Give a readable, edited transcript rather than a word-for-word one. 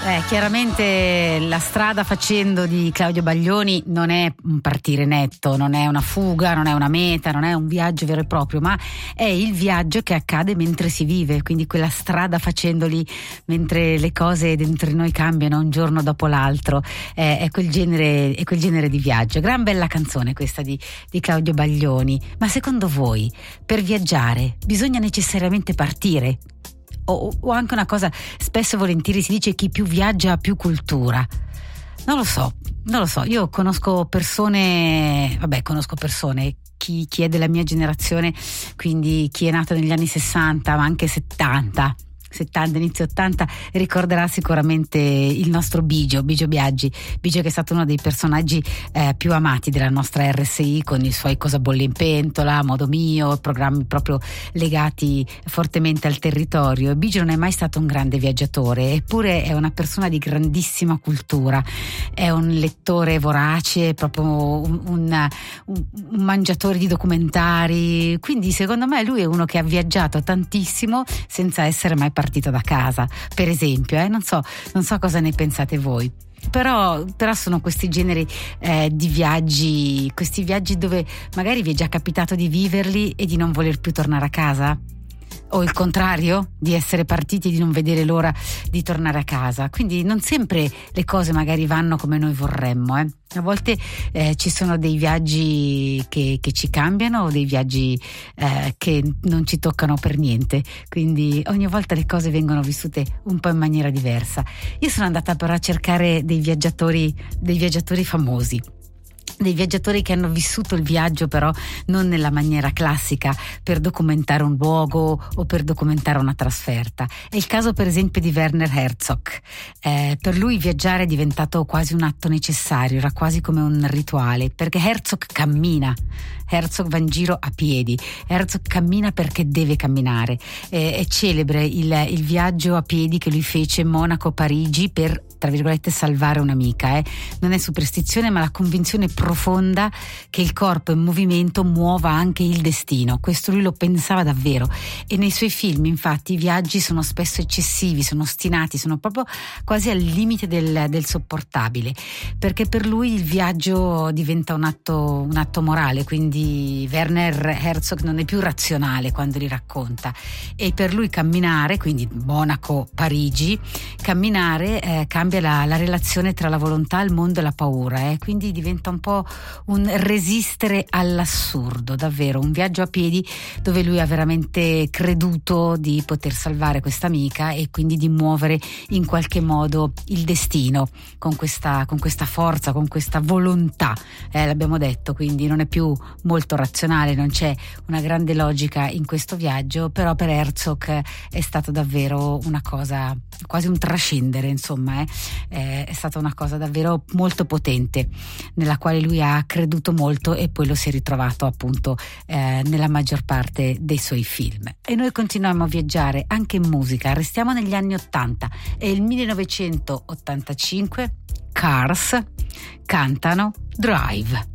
Chiaramente La strada facendo di Claudio Baglioni non è un partire netto, non è una fuga, non è una meta, non è un viaggio vero e proprio, ma è il viaggio che accade mentre si vive, quindi quella strada facendoli mentre le cose dentro di noi cambiano un giorno dopo l'altro, è quel genere di viaggio. Gran bella canzone questa di Claudio Baglioni. Ma secondo voi per viaggiare bisogna necessariamente partire? O anche una cosa, spesso e volentieri si dice chi più viaggia ha più cultura. Non lo so, io conosco persone, chi è della mia generazione, quindi chi è nato negli anni 60 ma anche 70, inizio 80, ricorderà sicuramente il nostro Bigio Biagi, che è stato uno dei personaggi più amati della nostra RSI, con i suoi Cosa bolle in pentola, Modo mio, programmi proprio legati fortemente al territorio. E Bigio non è mai stato un grande viaggiatore, eppure è una persona di grandissima cultura, è un lettore vorace, proprio un mangiatore di documentari, quindi secondo me lui è uno che ha viaggiato tantissimo senza essere mai partito da casa, per esempio, non so cosa ne pensate voi. Però sono questi generi di viaggi, questi viaggi dove magari vi è già capitato di viverli e di non voler più tornare a casa, o il contrario, di essere partiti e di non vedere l'ora di tornare a casa. Quindi non sempre le cose magari vanno come noi vorremmo, A volte ci sono dei viaggi che ci cambiano, o dei viaggi che non ci toccano per niente, quindi ogni volta le cose vengono vissute un po' in maniera diversa. Io sono andata però a cercare dei viaggiatori famosi, dei viaggiatori che hanno vissuto il viaggio però non nella maniera classica, per documentare un luogo o per documentare una trasferta. È il caso per esempio di Werner Herzog. Per lui viaggiare è diventato quasi un atto necessario, era quasi come un rituale, perché Herzog cammina, Herzog va in giro a piedi, Herzog cammina perché deve camminare. È celebre il viaggio a piedi che lui fece Monaco-Parigi per, tra virgolette, salvare un'amica. Non è superstizione, ma la convinzione profonda che il corpo in movimento muova anche il destino. Questo lui lo pensava davvero, e nei suoi film infatti i viaggi sono spesso eccessivi, sono ostinati, sono proprio quasi al limite del sopportabile, perché per lui il viaggio diventa un atto morale. Quindi Werner Herzog non è più razionale quando li racconta, e per lui camminare, quindi Monaco-Parigi, camminare cambia la relazione tra la volontà, il mondo e la paura, quindi diventa un po' un resistere all'assurdo, davvero un viaggio a piedi dove lui ha veramente creduto di poter salvare questa amica e quindi di muovere in qualche modo il destino con questa forza, con questa volontà, l'abbiamo detto, quindi non è più molto razionale, non c'è una grande logica in questo viaggio, però per Herzog è stato davvero una cosa, quasi un trascendere, insomma, è stata una cosa davvero molto potente, nella quale lui ha creduto molto, e poi lo si è ritrovato appunto nella maggior parte dei suoi film. E noi continuiamo a viaggiare anche in musica, restiamo negli anni 80, è il 1985, Cars cantano Drive.